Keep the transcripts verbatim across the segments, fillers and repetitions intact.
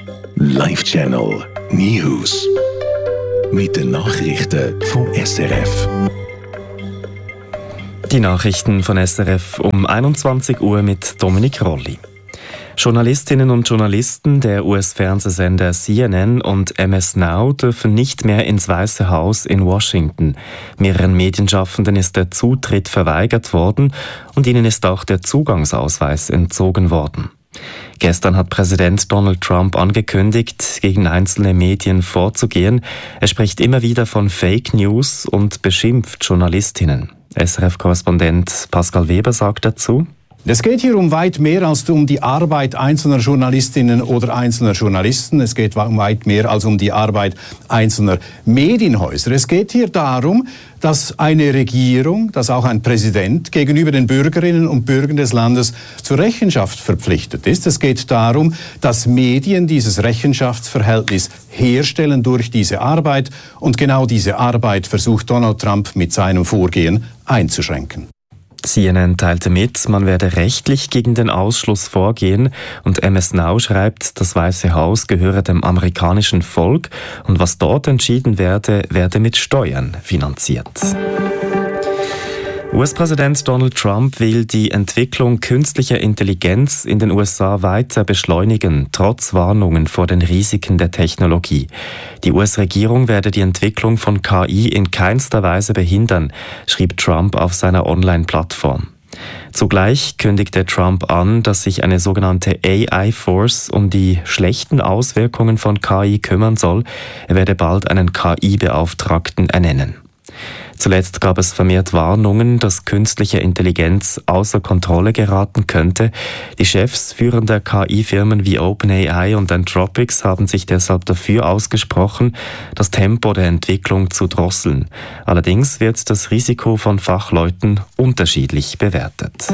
Live Channel News. Mit den Nachrichten vom S R F. Die Nachrichten von S R F um einundzwanzig Uhr mit Dominik Rolli. Journalistinnen und Journalisten der U S-Fernsehsender C N N und M S Now dürfen nicht mehr ins Weiße Haus in Washington. Mehreren Medienschaffenden ist der Zutritt verweigert worden und ihnen ist auch der Zugangsausweis entzogen worden. Gestern hat Präsident Donald Trump angekündigt, gegen einzelne Medien vorzugehen. Er spricht immer wieder von Fake News und beschimpft Journalistinnen. S R F-Korrespondent Pascal Weber sagt dazu: Es geht hier um weit mehr als um die Arbeit einzelner Journalistinnen oder einzelner Journalisten. Es geht um weit mehr als um die Arbeit einzelner Medienhäuser. Es geht hier darum, dass eine Regierung, dass auch ein Präsident gegenüber den Bürgerinnen und Bürgern des Landes zur Rechenschaft verpflichtet ist. Es geht darum, dass Medien dieses Rechenschaftsverhältnis herstellen durch diese Arbeit. Und genau diese Arbeit versucht Donald Trump mit seinem Vorgehen einzuschränken. C N N teilte mit, man werde rechtlich gegen den Ausschluss vorgehen, und M S Now schreibt, das Weiße Haus gehöre dem amerikanischen Volk und was dort entschieden werde, werde mit Steuern finanziert. U S-Präsident Donald Trump will die Entwicklung künstlicher Intelligenz in den U S A weiter beschleunigen, trotz Warnungen vor den Risiken der Technologie. Die U S-Regierung werde die Entwicklung von K I in keinster Weise behindern, schrieb Trump auf seiner Online-Plattform. Zugleich kündigte Trump an, dass sich eine sogenannte A I-Force um die schlechten Auswirkungen von K I kümmern soll. Er werde bald einen K I-Beauftragten ernennen. Zuletzt gab es vermehrt Warnungen, dass künstliche Intelligenz außer Kontrolle geraten könnte. Die Chefs führender K I-Firmen wie OpenAI und Anthropic haben sich deshalb dafür ausgesprochen, das Tempo der Entwicklung zu drosseln. Allerdings wird das Risiko von Fachleuten unterschiedlich bewertet.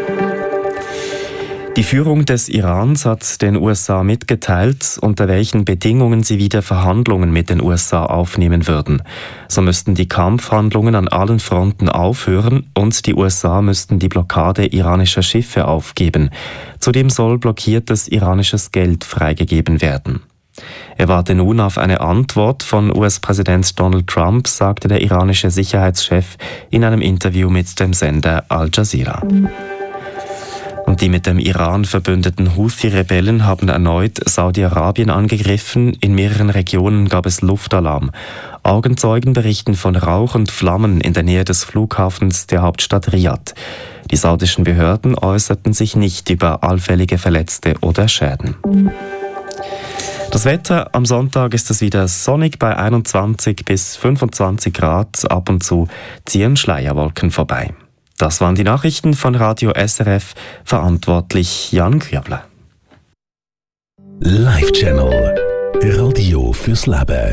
Die Führung des Irans hat den U S A mitgeteilt, unter welchen Bedingungen sie wieder Verhandlungen mit den U S A aufnehmen würden. So müssten die Kampfhandlungen an allen Fronten aufhören und die U S A müssten die Blockade iranischer Schiffe aufgeben. Zudem soll blockiertes iranisches Geld freigegeben werden. Er warte nun auf eine Antwort von U S-Präsident Donald Trump, sagte der iranische Sicherheitschef in einem Interview mit dem Sender Al Jazeera. Und die mit dem Iran verbündeten Houthi-Rebellen haben erneut Saudi-Arabien angegriffen. In mehreren Regionen gab es Luftalarm. Augenzeugen berichten von Rauch und Flammen in der Nähe des Flughafens der Hauptstadt Riad. Die saudischen Behörden äußerten sich nicht über allfällige Verletzte oder Schäden. Das Wetter: Am Sonntag ist es wieder sonnig bei einundzwanzig bis fünfundzwanzig Grad. Ab und zu ziehen Schleierwolken vorbei. Das waren die Nachrichten von Radio S R F, verantwortlich Jan Kübler. Live Channel Radio fürs Leben.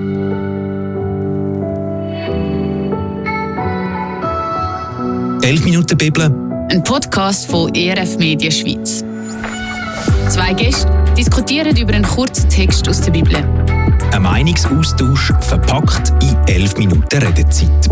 elf Minuten Bibel. Ein Podcast von E R F Media Schweiz. Zwei Gäste diskutieren über einen kurzen Text aus der Bibel. Ein Meinungsaustausch verpackt in elf Minuten Redezeit.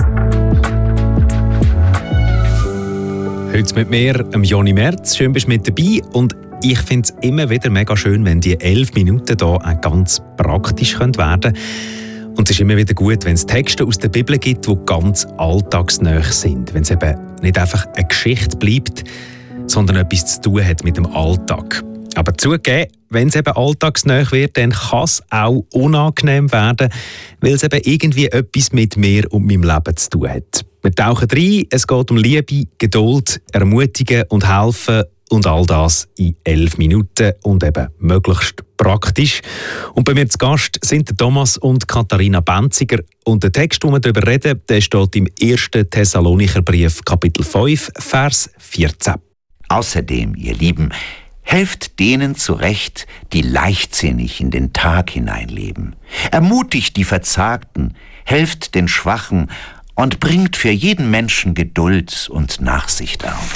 Heute mit mir, Joni Merz. Schön, bist du mit dabei. Und ich finde es immer wieder mega schön, wenn die elf Minuten hier auch ganz praktisch werden können. Und es ist immer wieder gut, wenn es Texte aus der Bibel gibt, die ganz alltagsnah sind. Wenn es eben nicht einfach eine Geschichte bleibt, sondern etwas zu tun hat mit dem Alltag. Aber zugegeben, wenn es eben alltagsnah wird, dann kann es auch unangenehm werden, weil es eben irgendwie etwas mit mir und meinem Leben zu tun hat. Wir tauchen rein, es geht um Liebe, Geduld, Ermutigen und Helfen und all das in elf Minuten und eben möglichst praktisch. Und bei mir zu Gast sind Thomas und Katharina Benziger. Und der Text, den wir darüber reden, der steht im ersten Thessalonicher Brief, Kapitel fünf, Vers vierzehn. Außerdem, ihr Lieben, helft denen zurecht, die leichtsinnig in den Tag hineinleben. Ermutigt die Verzagten, helft den Schwachen und bringt für jeden Menschen Geduld und Nachsicht auf.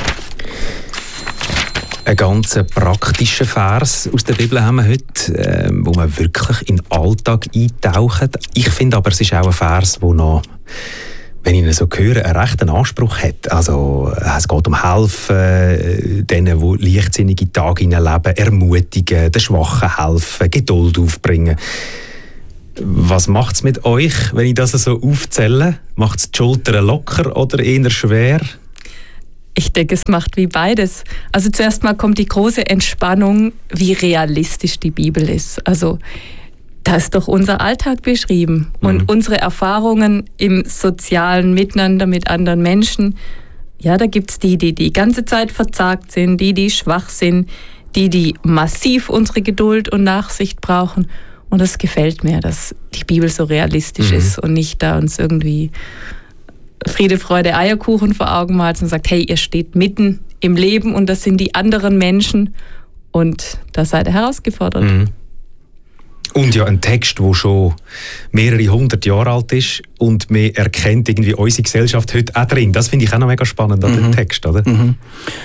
Ein ganz praktischer Vers aus der Bibel haben wir heute, äh, wo man wirklich in den Alltag eintaucht. Ich finde aber, es ist auch ein Vers, der noch wenn ich ihn so höre, einen rechten Anspruch hat. Also es geht um Helfen, denen, die leichtsinnige Tage hineinleben, ermutigen, den Schwachen helfen, Geduld aufbringen. Was macht es mit euch, wenn ich das so aufzähle? Macht es die Schultern locker oder eher schwer? Ich denke, es macht wie beides. Also zuerst mal kommt die große Entspannung, wie realistisch die Bibel ist. Also da ist doch unser Alltag beschrieben und mhm. unsere Erfahrungen im sozialen Miteinander mit anderen Menschen. Ja, da gibt es die, die die ganze Zeit verzagt sind, die, die schwach sind, die, die massiv unsere Geduld und Nachsicht brauchen. Und das gefällt mir, dass die Bibel so realistisch mhm. ist und nicht da uns irgendwie Friede, Freude, Eierkuchen vor Augen malt und sagt, hey, ihr steht mitten im Leben und das sind die anderen Menschen und da seid ihr herausgefordert. Mhm. Und ja, ein Text, der schon mehrere hundert Jahre alt ist und man erkennt irgendwie unsere Gesellschaft heute auch drin. Das finde ich auch noch mega spannend an mhm. dem Text, oder? Mhm.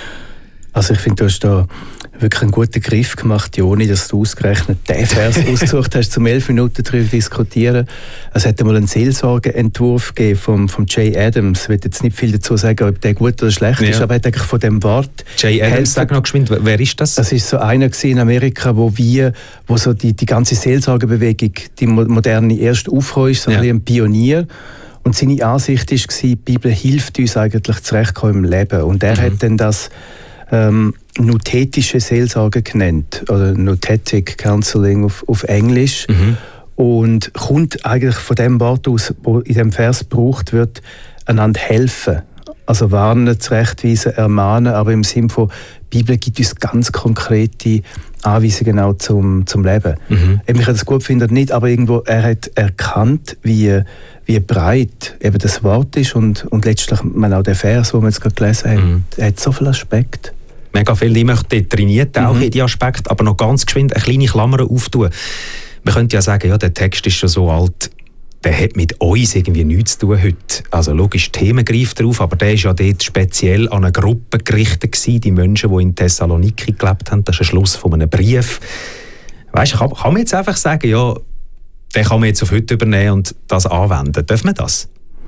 Also ich finde, du hast da wirklich einen guten Griff gemacht, Joni, dass du ausgerechnet den Vers ausgesucht hast, zum elf Minuten darüber diskutieren. Es hat einmal einen Seelsorgeentwurf gegeben vom, vom Jay Adams. Ich will jetzt nicht viel dazu sagen, ob der gut oder schlecht ja. ist, aber er hat eigentlich von dem Wort... Jay Adams, sag noch geschwind, wer ist das? Das ist so einer in Amerika, wo wir, wo so die, die ganze Seelsorgebewegung, die moderne erst aufgekommen ist, so ja. ein Pionier. Und seine Ansicht war, die Bibel hilft uns eigentlich zurechtkommen im Leben. Und er mhm. hat dann das ähm, nuthetische Seelsorge genannt, oder Nuthetic Counseling auf, auf Englisch. Mhm. Und kommt eigentlich von dem Wort aus, wo in dem Vers gebraucht wird, einander helfen. Also warnen, zurechtweisen, ermahnen, aber im Sinne von, die Bibel gibt uns ganz konkrete Anweisungen auch zum, zum Leben. Mhm. Ich das gut finde nicht, aber irgendwo, er hat erkannt, wie, wie breit eben das Wort ist und, und letztlich man auch der Vers, den wir jetzt gerade gelesen haben, mhm. er hat so viel Aspekt. Mega viel, ich möchte trainiert auch mhm. in die Aspekte, aber noch ganz geschwind eine kleine Klammer auftun. Man könnte ja sagen, ja, der Text ist schon so alt, der hat mit uns irgendwie nichts zu tun heute. Also logisch, Themen greift drauf, aber der war ja dort speziell an eine Gruppe gerichtet gewesen, die Menschen, die in Thessaloniki gelebt haben. Das ist ein Schluss von einem Brief. Weißt, kann, kann man jetzt einfach sagen, ja, den kann man jetzt auf heute übernehmen und das anwenden. Darf man das?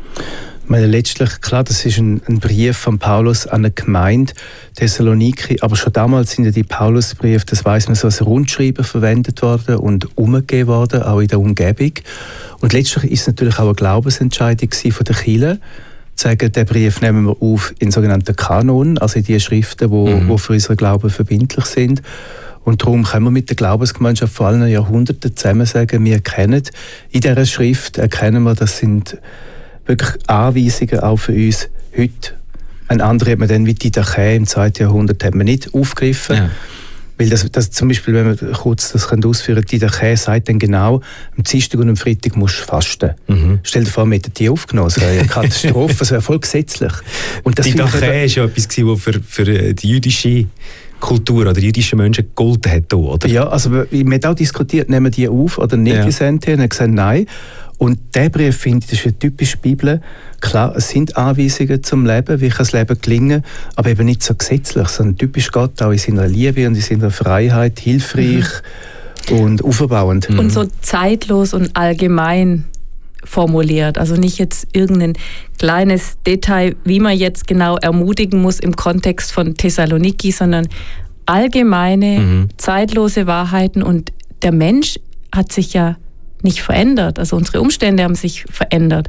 Ich meine, letztlich, klar, das ist ein, ein Brief von Paulus an eine Gemeinde, Thessaloniki, aber schon damals sind ja die Paulusbriefe, das weiss man, so als Rundschreiber verwendet worden und umgegeben worden, auch in der Umgebung. Und letztlich ist es natürlich auch eine Glaubensentscheidung von der Kirche, zu sagen, den Brief nehmen wir auf in sogenannten Kanon, also in die Schriften, die mhm. wo für unseren Glauben verbindlich sind. Und darum können wir mit der Glaubensgemeinschaft vor allen Jahrhunderten zusammen sagen, wir erkennen in dieser Schrift, erkennen wir, das sind wirklich Anweisungen auch für uns heute. Ein anderer hat man dann wie die Didache im zweiten Jahrhundert hat man nicht aufgegriffen. Ja. Weil das, das zum Beispiel, wenn wir kurz das ausführen können, die Didache sagt dann genau, am Dienstag und am Freitag musst du fasten. Mhm. Stell dir vor, wir hätten die aufgenommen. Das wäre eine Katastrophe, das wäre voll gesetzlich. Und das die Didache war ja etwas, was für, für die jüdische Kultur oder die jüdischen Menschen gegolten hat, oder? Ja, also wir haben auch diskutiert, nehmen wir die auf oder nicht, ja. die Sente, und haben gesagt, nein. Und der Brief, finde ich, das ist eine typische Bibel. Klar, es sind Anweisungen zum Leben, wie kann das Leben gelingen, aber eben nicht so gesetzlich, sondern typisch Gott auch in seiner Liebe und in seiner Freiheit, hilfreich mhm. und auferbauend. Mhm. Und so zeitlos und allgemein formuliert. Also nicht jetzt irgendein kleines Detail, wie man jetzt genau ermutigen muss im Kontext von Thessaloniki, sondern allgemeine, mhm. zeitlose Wahrheiten. Und der Mensch hat sich ja nicht verändert. Also unsere Umstände haben sich verändert.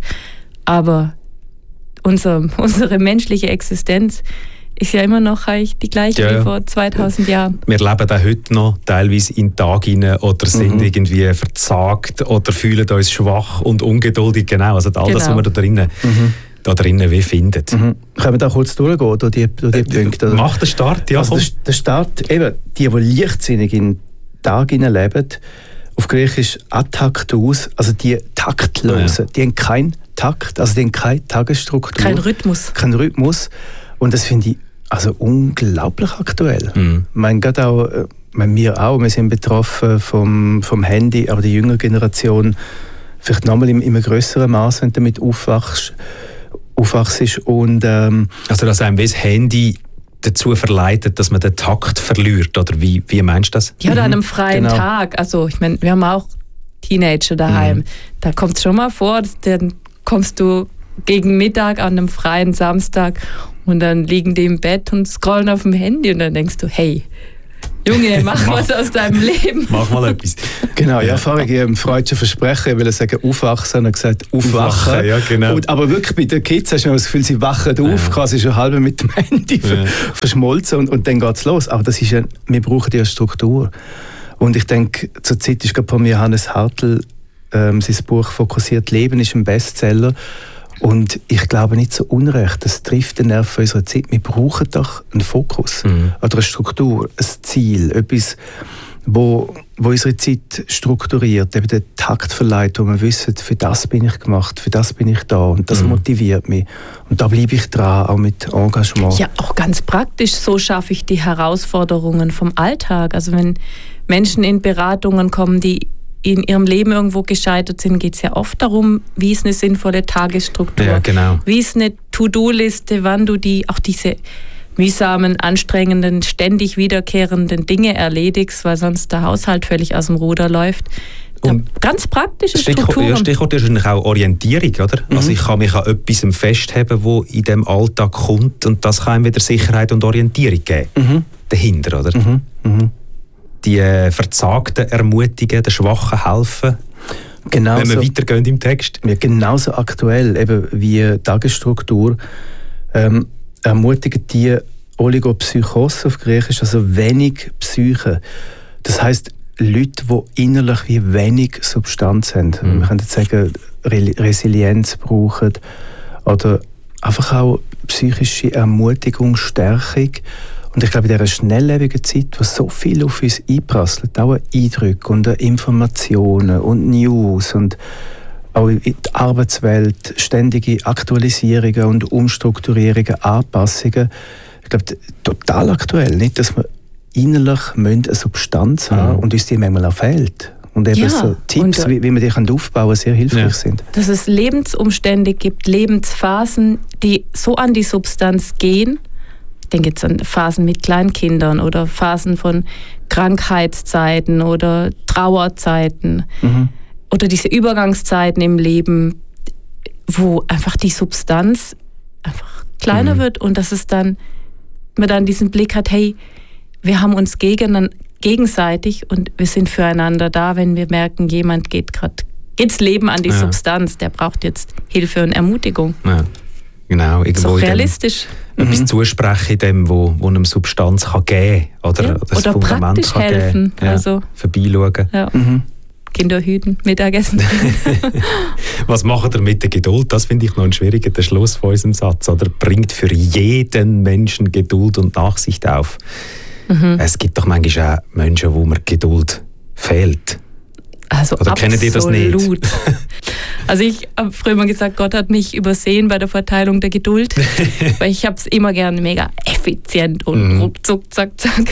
Aber unser, unsere menschliche Existenz ist ja immer noch die gleiche ja, wie vor zweitausend Jahren. Wir leben auch heute noch teilweise in Tag hinein oder sind mhm. irgendwie verzagt oder fühlen uns schwach und ungeduldig. Genau, also all genau. das, was wir da drinnen, mhm. da drinnen wie finden. Mhm. Können wir da kurz durchgehen durch die, durch die äh, Punkte? Mach den Start, ja. Also der, der Start, eben, die, die leichtsinnig in den Tag hinein leben, auf Griechisch ataktus, also die Taktlosen, ja. die haben keinen Takt, also die haben keine Tagesstruktur. Kein Rhythmus. Kein Rhythmus. Und das finde ich also unglaublich aktuell. Mhm. Ich meine, gerade auch, ich meine, wir auch, wir sind betroffen vom, vom Handy, aber die jüngere Generation vielleicht nochmal in, in einem grösseren Maß, wenn du damit aufwachst. aufwachst und, ähm, also dass einem das Handy dazu verleitet, dass man den Takt verliert, oder wie, wie meinst du das? Ja, oder an einem freien genau. Tag. Also ich meine, wir haben auch Teenager daheim. Mhm. Da kommt es schon mal vor, dann kommst du gegen Mittag an einem freien Samstag und dann liegen die im Bett und scrollen auf dem Handy und dann denkst du, hey, Junge, mach was aus deinem Leben. Mach mal etwas. Genau, ja, vorher ich im freudschen Versprechen, ich will sagen aufwachen, sondern gesagt aufwachen. Aufwachen, ja, genau. Und, aber wirklich bei den Kids hast du das Gefühl, sie wachen auf, ja. quasi schon halb mit dem Handy ja. verschmolzen und, und dann geht es los. Aber das ist ja, wir brauchen ja Struktur. Und ich denke, zur Zeit ist gerade von mir Hannes Hartl, ähm, sein Buch «Fokussiert Leben» ist ein Bestseller. Und ich glaube nicht so unrecht, das trifft den Nerv unserer Zeit. Wir brauchen doch einen Fokus mhm. oder eine Struktur, ein Ziel, etwas, wo, wo unsere Zeit strukturiert, eben den Takt verleiht, wo wir wissen, für das bin ich gemacht, für das bin ich da und das mhm. motiviert mich. Und da bleibe ich dran, auch mit Engagement. Ja, auch ganz praktisch, so schaffe ich die Herausforderungen vom Alltag. Also wenn Menschen in Beratungen kommen, die in ihrem Leben irgendwo gescheitert sind, geht es ja oft darum, wie ist eine sinnvolle Tagesstruktur, ja, genau. wie ist eine To-Do-Liste, wann du die auch diese mühsamen, anstrengenden, ständig wiederkehrenden Dinge erledigst, weil sonst der Haushalt völlig aus dem Ruder läuft. Und ganz praktische Stichwort, Strukturen. Ja, Stichwort ist wahrscheinlich auch Orientierung, oder? Mhm. Also ich kann mich an etwas festheben, was in diesem Alltag kommt und das kann ihm wieder Sicherheit und Orientierung geben. Mhm. Dahinter, oder? Mhm. Mhm. Die äh, Verzagten ermutigen, den Schwachen helfen. Genauso, wenn wir weitergehen im Text. Ja, genauso aktuell eben wie Tagesstruktur ähm, ermutigen die Oligopsychose auf Griechisch, also wenig Psyche. Das heisst, Leute, die innerlich wie wenig Substanz haben. Mhm. Wir können jetzt sagen, Re- Resilienz brauchen oder einfach auch psychische Ermutigung, Stärkung. Und ich glaube, in dieser schnelllebigen Zeit, wo so viel auf uns einprasselt, auch Eindrücke und Informationen und News und auch in die Arbeitswelt, ständige Aktualisierungen und Umstrukturierungen, Anpassungen, ich glaube, total aktuell. Nicht, dass wir innerlich eine Substanz haben und uns die manchmal auch fehlt. Und eben ja, so Tipps, wie, wie man die aufbauen kann, sehr hilfreich ja. sind. Dass es Lebensumstände gibt, Lebensphasen, die so an die Substanz gehen. Ich denke jetzt an Phasen mit Kleinkindern oder Phasen von Krankheitszeiten oder Trauerzeiten mhm. oder diese Übergangszeiten im Leben, wo einfach die Substanz einfach kleiner mhm. wird und dass es dann, man dann diesen Blick hat, hey, wir haben uns gegen, gegenseitig und wir sind füreinander da, wenn wir merken, jemand geht gerade, geht's Leben an die ja. Substanz, der braucht jetzt Hilfe und Ermutigung. Ja. Genau, irgendwo so realistisch. Dem, etwas mhm. zusprechen, dem, wo, wo einem Substanz kann geben oder ja. das oder Fundament praktisch kann helfen. Geben. Ja. Also, vorbeischauen. Ja. Mhm. Kinder hüten, Mittagessen. Was macht er mit der Geduld? Das finde ich noch ein schwieriger der Schluss von unserem Satz. Oder bringt für jeden Menschen Geduld und Nachsicht auf. Mhm. Es gibt doch manchmal auch Menschen, wo mir Geduld fehlt. Also Oder kennen die das nicht? Also ich habe früher mal gesagt, Gott hat mich übersehen bei der Verteilung der Geduld, weil ich habe es immer gerne mega effizient und mhm. ruckzuck, zack, zack.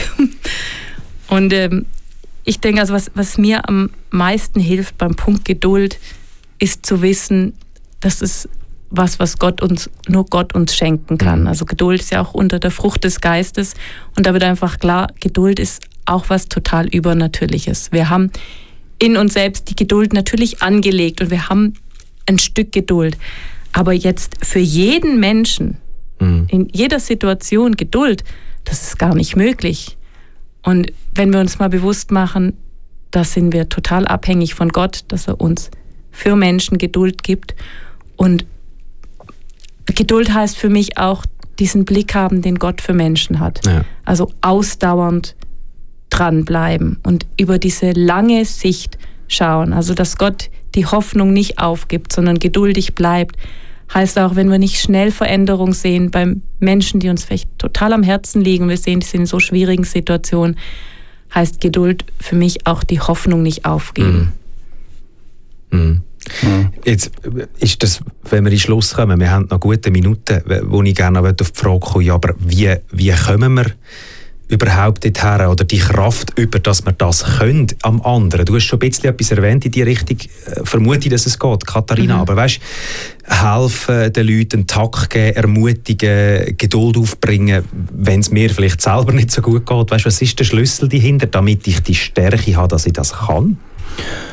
Und ähm, ich denke, also was, was mir am meisten hilft beim Punkt Geduld, ist zu wissen, das ist was, was Gott uns, nur Gott uns schenken kann. Mhm. Also Geduld ist ja auch unter der Frucht des Geistes und da wird einfach klar, Geduld ist auch was total Übernatürliches. Wir haben in uns selbst die Geduld natürlich angelegt und wir haben ein Stück Geduld. Aber jetzt für jeden Menschen, mhm. in jeder Situation Geduld, das ist gar nicht möglich. Und wenn wir uns mal bewusst machen, da sind wir total abhängig von Gott, dass er uns für Menschen Geduld gibt. Und Geduld heißt für mich auch diesen Blick haben, den Gott für Menschen hat. Ja. Also ausdauernd dranbleiben und über diese lange Sicht schauen. Also dass Gott die Hoffnung nicht aufgibt, sondern geduldig bleibt. Heißt auch, wenn wir nicht schnell Veränderung sehen bei Menschen, die uns vielleicht total am Herzen liegen, wir sehen, die sind in so schwierigen Situationen, heißt Geduld für mich auch die Hoffnung nicht aufgeben. Mm. Mm. Mm. Jetzt ist das, wenn wir in den Schluss kommen, wir haben noch gute Minuten, wo ich gerne auf die Frage komme, ja, aber wie, wie kommen wir überhaupt dorthin oder die Kraft über, dass wir das können am anderen. Du hast schon ein bisschen etwas erwähnt in die Richtung, vermute ich, dass es geht, Katharina, mhm. aber weißt, helfen den Leuten, einen Takt geben, ermutigen, Geduld aufbringen, wenn es mir vielleicht selber nicht so gut geht. Weißt, was ist der Schlüssel dahinter, damit ich die Stärke habe, dass ich das kann?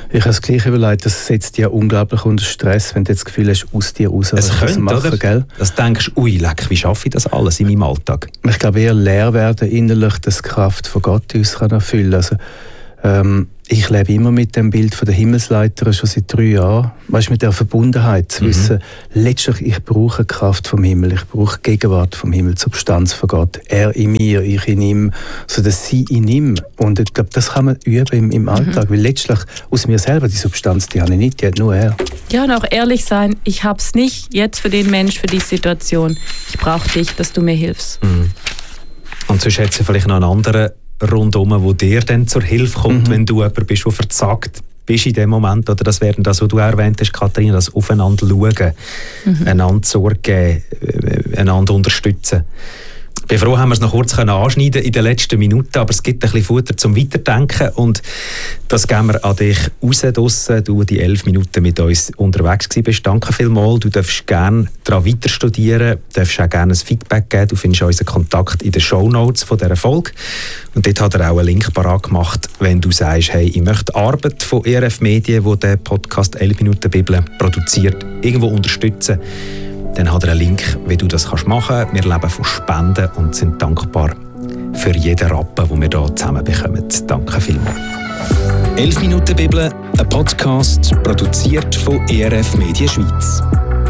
Ich habe das Gleiche überlegt, das setzt dich ja unglaublich unter Stress, wenn du das Gefühl hast, aus dir raus es was könnte, machen, oder? Gell? Dass du denkst, ui, leck, wie schaffe ich das alles in meinem Alltag? Ich glaube eher leer werden innerlich, dass die Kraft von Gott uns kann erfüllen kann. Also, ähm, ich lebe immer mit dem Bild von der Himmelsleiter schon seit drei Jahren. Weißt, mit der Verbundenheit zu mhm. wissen, letztlich ich brauche die Kraft vom Himmel, ich brauche die Gegenwart vom Himmel, die Substanz von Gott. Er in mir, ich in ihm, sodass sie in ihm. Und ich glaube, das kann man üben im, im Alltag, mhm. weil letztlich aus mir selber die Substanz, die habe ich nicht, die hat nur er. Ja, und auch ehrlich sein, ich habe es nicht jetzt für den Mensch, für die Situation. Ich brauche dich, dass du mir hilfst. Mhm. Und sonst hat es vielleicht noch einen anderen rundum, wo dir dann zur Hilfe kommt, mhm. wenn du jemand bist, der versagt bist in dem Moment. Oder das wäre das, was du erwähnt hast, Katharina, das Aufeinander schauen, mhm. einander Sorge geben, einander unterstützen. Ich bin froh, haben wir es noch kurz anschneiden in den letzten Minuten, aber es gibt ein bisschen Futter zum Weiterdenken und das geben wir an dich raus draussen, du die elf Minuten mit uns unterwegs bist. Danke vielmals, du darfst gerne daran weiter studieren, darfst auch gerne ein Feedback geben, du findest unseren Kontakt in den Shownotes von dieser Folge und dort hat er auch einen Link parat gemacht, wenn du sagst, hey, ich möchte die Arbeit von E R F Medien, die den Podcast elf Minuten Bibel produziert, irgendwo unterstützen. Dann hat er einen Link, wie du das machen kannst. Wir leben von Spenden und sind dankbar für jeden Rappen, den wir hier zusammen bekommen. Danke vielmals. elf Minuten Bibel, ein Podcast, produziert von E R F Medien Schweiz.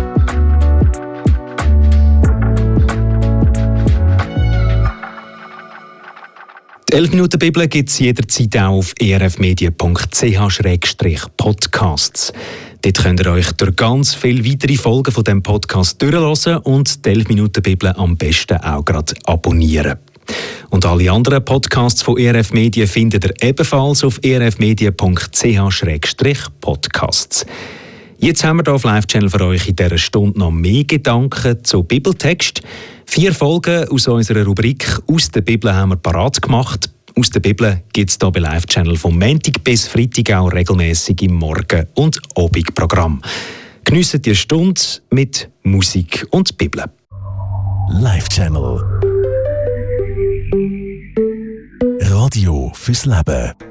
Die elf Minuten Bibel gibt es jederzeit auch auf e r f medien punkt c h slash podcasts. Dort könnt ihr euch durch ganz viele weitere Folgen von diesem Podcast durchhören und die elf Minuten Bibel am besten auch gerade abonnieren. Und alle anderen Podcasts von E R F Medien findet ihr ebenfalls auf e r f medien punkt c h slash podcasts. Jetzt haben wir hier auf Live-Channel für euch in dieser Stunde noch mehr Gedanken zu Bibeltext. Vier Folgen aus unserer Rubrik «Aus der Bibel» haben wir parat gemacht. Aus der Bibel gibt es hier bei Live-Channel vom Montag bis Freitag auch regelmäßig im Morgen- und Abendprogramm. Geniessen die Stunde mit Musik und Bibel. Live-Channel. Radio fürs Leben.